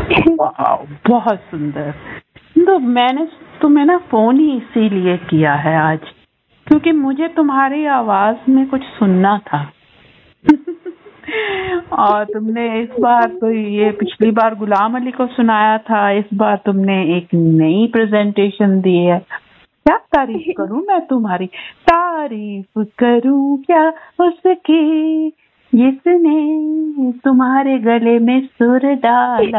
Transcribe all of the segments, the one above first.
वाह, बहुत सुंदर। तो मैंने तुम्हें ना फोन ही इसीलिए किया है आज, क्योंकि मुझे तुम्हारी आवाज में कुछ सुनना था। और तुमने इस बार तो ये पिछली बार गुलाम अली को सुनाया था, इस बार तुमने एक नई प्रेजेंटेशन दी है। क्या तारीफ करूं मैं तुम्हारी, तारीफ करूं क्या उसकी जिसने तुम्हारे गले में सुर डाला।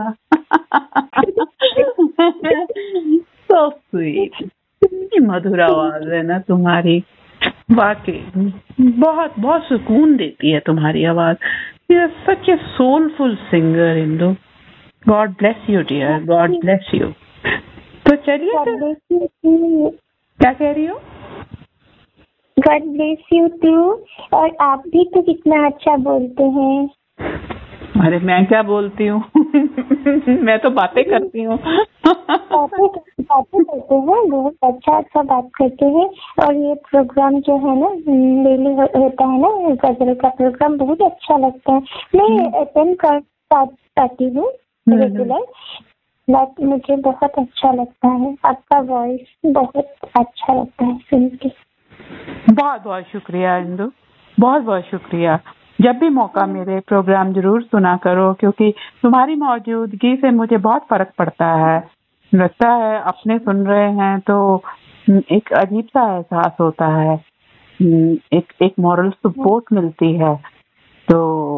सो स्वीट, इतनी मधुर आवाज है ना तुम्हारी, वाकई बहुत बहुत सुकून देती है तुम्हारी आवाज। You are such A soulful singer Indu. God bless you dear, God bless you. तो चलिए फिर, क्या कह रही हो? God bless you to. और आप भी तो कितना अच्छा बोलते हैं। अरे मैं क्या बोलती हूँ? मैं तो बातें करती हूँ। बातें करते हैं, बहुत अच्छा बात करते हैं। और ये प्रोग्राम जो है ना, डेली होता है ना गजल का प्रोग्राम, बहुत अच्छा लगता है। मैं अटेंड कर पाती हूँ रेगुलर, बट मुझे बहुत अच्छा लगता है। आपका वॉइस बहुत अच्छा लगता है सुन के। बहुत बहुत शुक्रिया इंदु, बहुत बहुत शुक्रिया। जब भी मौका मिले प्रोग्राम जरूर सुना करो, क्योंकि तुम्हारी मौजूदगी से मुझे बहुत फर्क पड़ता है। लगता है अपने सुन रहे हैं तो एक अजीब सा एहसास होता है, एक मॉरल सपोर्ट मिलती है। तो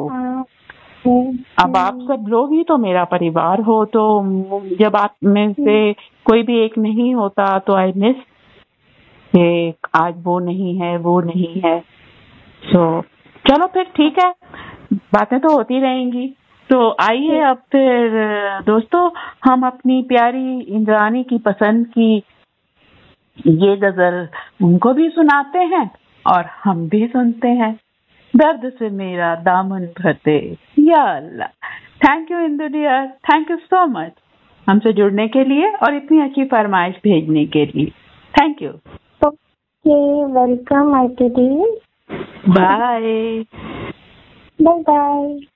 अब आप सब लोग ही तो मेरा परिवार हो, तो जब आप में से कोई भी एक नहीं होता तो आई मिस कि आज वो नहीं है, वो नहीं है। तो चलो फिर ठीक है, बातें तो होती रहेंगी। तो आइए अब फिर दोस्तों, हम अपनी प्यारी इंद्रानी की पसंद की ये गजल उनको भी सुनाते हैं और हम भी सुनते हैं। दर्द से मेरा दामन भरते या अल्लाह। Thank you Indu dear, thank you so much हमसे जुड़ने के लिए और इतनी अच्छी फरमाइश भेजने के लिए। Thank you. Okay, welcome Aarti the. Bye bye bye.